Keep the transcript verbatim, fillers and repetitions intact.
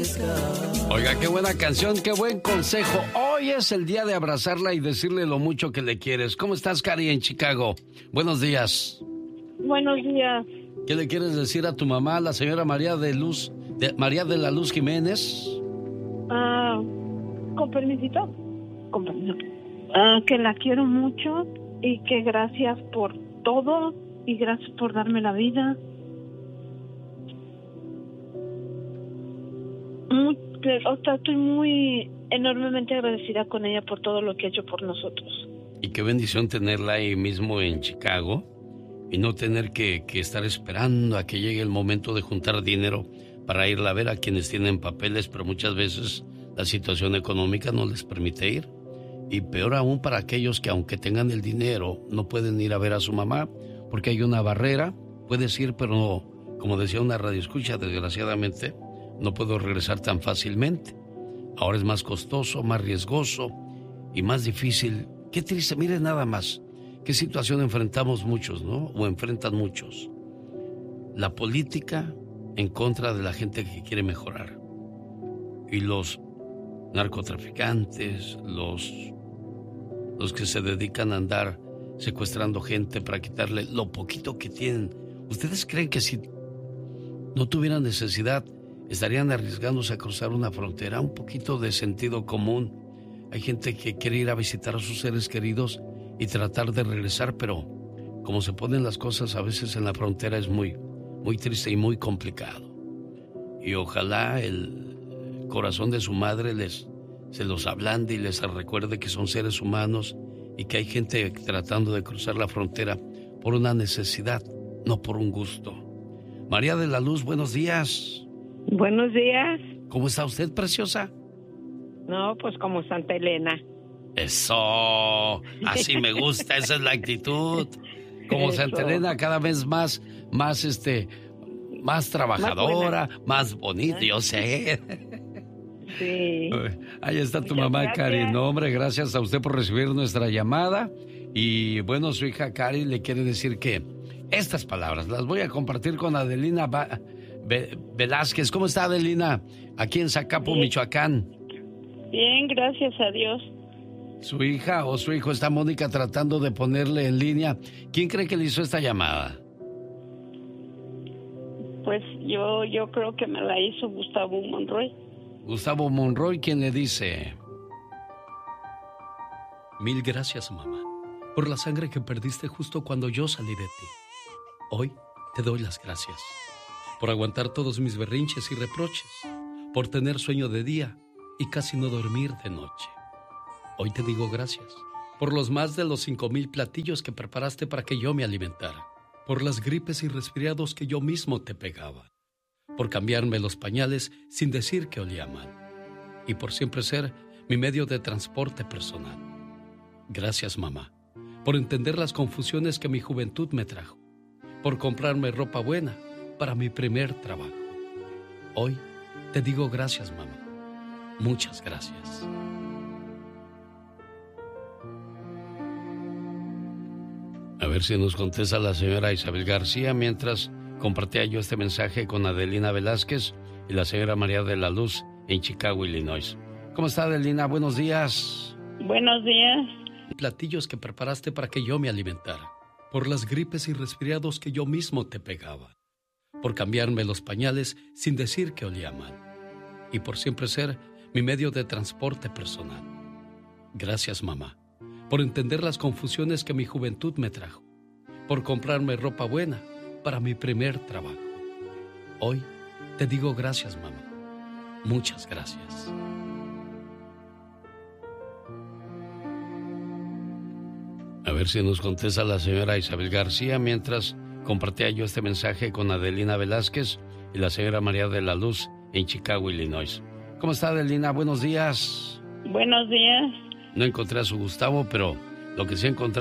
Oiga, qué buena canción, qué buen consejo. Hoy es el día de abrazarla y decirle lo mucho que le quieres. ¿Cómo estás, Cari, en Chicago? Buenos días. Buenos días. ¿Qué le quieres decir a tu mamá, la señora María de Luz, de, María de la Luz Jiménez? Ah, con permisito. Con permiso. Ah, que la quiero mucho y que gracias por todo y gracias por darme la vida. Muy, o sea, estoy muy enormemente agradecida con ella por todo lo que ha hecho por nosotros. Y qué bendición tenerla ahí mismo en Chicago y no tener que, que estar esperando a que llegue el momento de juntar dinero para irla a ver a quienes tienen papeles, pero muchas veces la situación económica no les permite ir. Y peor aún para aquellos que aunque tengan el dinero no pueden ir a ver a su mamá porque hay una barrera. Puedes ir, pero no, como decía una radioescucha, desgraciadamente no puedo regresar tan fácilmente. Ahora es más costoso, más riesgoso y más difícil. Qué triste, mire nada más qué situación enfrentamos muchos, ¿no? O enfrentan muchos. La política en contra de la gente que quiere mejorar. Y los narcotraficantes, los, los que se dedican a andar secuestrando gente para quitarle lo poquito que tienen. ¿Ustedes creen que si no tuvieran necesidad estarían arriesgándose a cruzar una frontera? Un poquito de sentido común. Hay gente que quiere ir a visitar a sus seres queridos y tratar de regresar, pero como se ponen las cosas a veces en la frontera es muy, muy triste y muy complicado. Y ojalá el corazón de su madre les, se los ablande y les recuerde que son seres humanos y que hay gente tratando de cruzar la frontera por una necesidad, no por un gusto. María de la Luz, buenos días. Buenos días. ¿Cómo está usted, preciosa? No, pues como Santa Elena. Eso, así me gusta, esa es la actitud. Como Eso. Santa Elena, cada vez más, más este, más trabajadora, más, más bonita, yo sé. Sí. Ahí está tu Muchas mamá, gracias. Cari. No, hombre, gracias a usted por recibir nuestra llamada. Y bueno, su hija Cari le quiere decir que estas palabras las voy a compartir con Adelina ba Be Velázquez. ¿Cómo está, Adelina? Aquí en Zacapo, Bien. Michoacán. Bien, gracias a Dios. Su hija o su hijo está, Mónica, tratando de ponerle en línea. ¿Quién cree que le hizo esta llamada? Pues yo yo creo que me la hizo Gustavo Monroy. Gustavo Monroy, quien le dice: mil gracias, mamá, por la sangre que perdiste justo cuando yo salí de ti. Hoy te doy las gracias por aguantar todos mis berrinches y reproches, por tener sueño de día y casi no dormir de noche. Hoy te digo gracias por los más de los cinco mil platillos que preparaste para que yo me alimentara, por las gripes y resfriados que yo mismo te pegaba, por cambiarme los pañales sin decir que olía mal y por siempre ser mi medio de transporte personal. Gracias, mamá, por entender las confusiones que mi juventud me trajo, por comprarme ropa buena para mi primer trabajo. Hoy te digo gracias, mamá. Muchas gracias. A ver si nos contesta la señora Isabel García mientras compartía yo este mensaje con Adelina Velázquez y la señora María de la Luz en Chicago, Illinois. ¿Cómo está, Adelina? Buenos días. Buenos días. Platillos que preparaste para que yo me alimentara, por las gripes y resfriados que yo mismo te pegaba, por cambiarme los pañales sin decir que olía mal y por siempre ser mi medio de transporte personal. Gracias, mamá, por entender las confusiones que mi juventud me trajo, por comprarme ropa buena para mi primer trabajo. Hoy te digo gracias, mamá. Muchas gracias. A ver si nos contesta la señora Isabel García mientras compartía yo este mensaje con Adelina Velázquez y la señora María de la Luz en Chicago, Illinois. ¿Cómo está, Adelina? Buenos días. Buenos días. No encontré a su Gustavo, pero lo que sí encontré